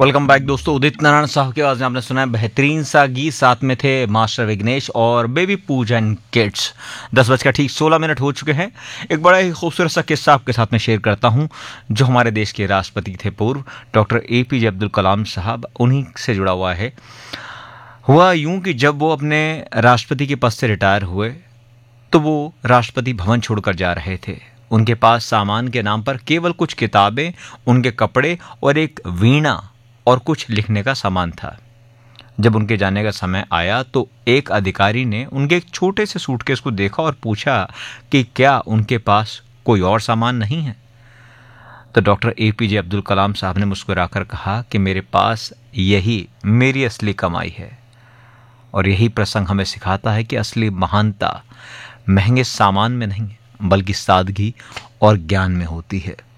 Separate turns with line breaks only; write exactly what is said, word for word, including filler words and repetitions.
Welcome back दोस्तों। उदित नारायण साहब की आवाज़ में आपने सुना है बेहतरीन सा गीत। साथ में थे मास्टर विघ्नेश और बेबी पूजा एंड किड्स। दस बज का ठीक सोलह मिनट हो चुके हैं। एक बड़ा ही खूबसूरत सा किस्सा आपके साथ में शेयर करता हूं, जो हमारे देश के राष्ट्रपति थे पूर्व, डॉक्टर ए पी जे अब्दुल कलाम साहब, उन्हीं से जुड़ा हुआ है। हुआ यूं कि जब वो अपने राष्ट्रपति के पद से रिटायर हुए तो वो राष्ट्रपति भवन छोड़कर जा रहे थे। उनके पास सामान के नाम पर केवल कुछ किताबें, उनके कपड़े और एक वीणा और कुछ लिखने का सामान था। जब उनके जाने का समय आया तो एक अधिकारी ने उनके एक छोटे से सूटकेस को देखा और पूछा कि क्या उनके पास कोई और सामान नहीं है। तो डॉक्टर ए पी जे अब्दुल कलाम साहब ने मुस्कुराकर कहा कि मेरे पास यही मेरी असली कमाई है। और यही प्रसंग हमें सिखाता है कि असली महानता महंगे सामान में नहीं बल्कि सादगी और ज्ञान में होती है।